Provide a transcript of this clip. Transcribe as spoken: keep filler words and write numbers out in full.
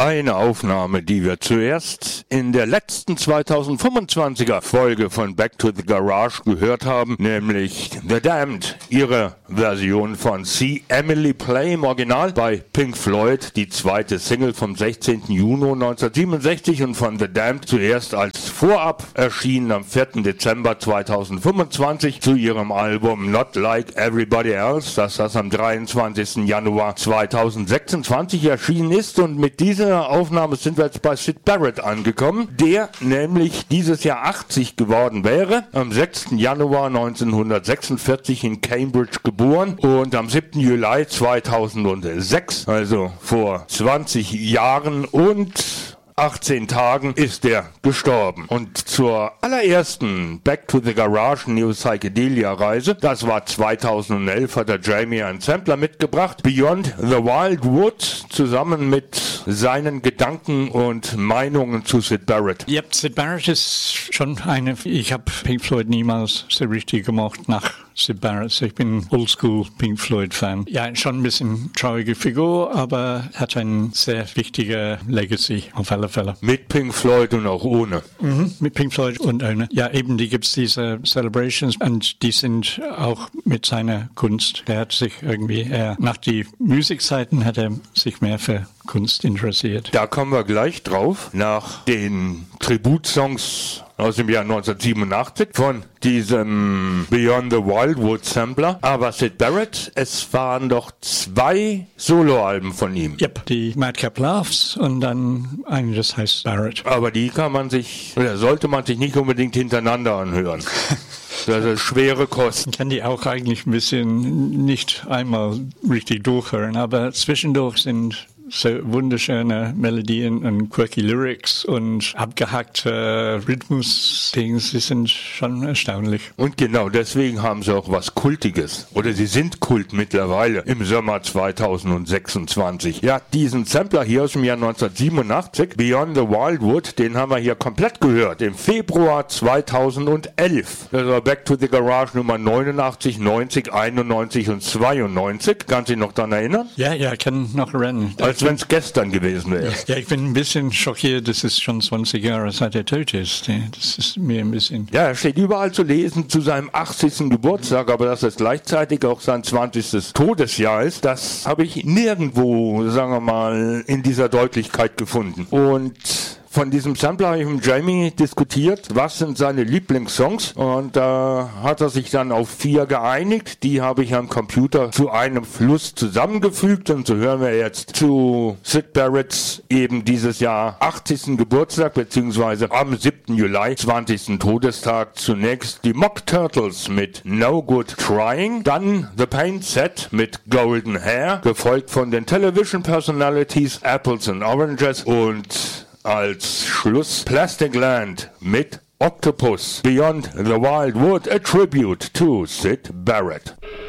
Eine Aufnahme, die wir zuerst in der letzten zweitausendfünfundzwanziger Folge von Back to the Garage gehört haben, nämlich The Damned, ihre Version von See Emily Play im Original bei Pink Floyd, die zweite Single vom sechzehnten Juni neunzehnhundertsiebenundsechzig und von The Damned zuerst als Vorab erschienen am vierten Dezember zweitausendfünfundzwanzig zu ihrem Album Not Like Everybody Else, das das am dreiundzwanzigsten Januar zweitausendsechsundzwanzig erschienen ist. Und mit dieser Aufnahme sind wir jetzt bei Syd Barrett angekommen, der nämlich dieses Jahr achtzig geworden wäre, am sechsten Januar neunzehnhundertsechsundvierzig in Cambridge geboren und am siebten Juli zweitausendsechs, also vor zwanzig Jahren und achtzehn Tagen ist er gestorben. Und zur allerersten Back to the Garage New Psychedelia Reise, das war zweitausendelf, hat der Jamie einen Sampler mitgebracht, Beyond the Wild Wood, zusammen mit seinen Gedanken und Meinungen zu Syd Barrett. Ja, Syd Barrett ist schon eine, ich habe Pink Floyd niemals so richtig gemocht nach Syd Barrett. Ich bin Oldschool Pink Floyd Fan. Ja, schon ein bisschen traurige Figur, aber hat ein sehr wichtiger Legacy auf alle Fälle. Mit Pink Floyd und auch ohne. Mhm, mit Pink Floyd und ohne. Ja, eben, die gibt's diese Celebrations und die sind auch mit seiner Kunst. Er hat sich irgendwie, er, nach die Musikzeiten hat er sich mehr für Kunst interessiert. Da kommen wir gleich drauf, nach den Tributsongs aus dem Jahr neunzehnhundertsiebenundachtzig von diesem Beyond the Wildwood Sampler. Aber Syd Barrett, es waren doch zwei Soloalben von ihm. Yep, die Madcap Laughs und dann eine, das heißt Barrett. Aber die kann man sich, oder sollte man sich nicht unbedingt hintereinander anhören. Das ist schwere Kost. Ich kann die auch eigentlich ein bisschen nicht einmal richtig durchhören, aber zwischendurch sind so wunderschöne Melodien und quirky Lyrics und abgehackte Rhythmus-Dings, die sind schon erstaunlich. Und genau deswegen haben sie auch was Kultiges. Oder sie sind Kult mittlerweile im Sommer zweitausendsechsundzwanzig. Ja, diesen Sampler hier aus dem Jahr neunzehnhundertsiebenundachtzig, Beyond the Wildwood, den haben wir hier komplett gehört im Februar zweitausendelf. Das war Back to the Garage Nummer neunundachtzig, neunzig, einundneunzig und zweiundneunzig. Kannst du dich noch daran erinnern? Ja, ja, kann noch rennen. Als wenn es gestern gewesen wäre. Ja, ich bin ein bisschen schockiert, dass es schon zwanzig Jahre seit er tot ist. Das ist mir ein bisschen... Ja, er steht überall zu lesen zu seinem achtzigsten Geburtstag, aber dass es gleichzeitig auch sein zwanzigstes Todesjahr ist, das habe ich nirgendwo, sagen wir mal, in dieser Deutlichkeit gefunden. Und von diesem Sampler habe ich mit Jamie diskutiert, was sind seine Lieblingssongs, und da äh, hat er sich dann auf vier geeinigt. Die habe ich am Computer zu einem Fluss zusammengefügt, und so hören wir jetzt zu Syd Barretts eben dieses Jahr achtzigsten Geburtstag, beziehungsweise am siebten Juli, zwanzigsten Todestag, zunächst die Mock Turtles mit No Good Trying, dann The Paint Set mit Golden Hair, gefolgt von den Television Personalities Apples and Oranges und als Schluss Plastic Land mit Octopus. Beyond the Wild Wood, a tribute to Syd Barrett.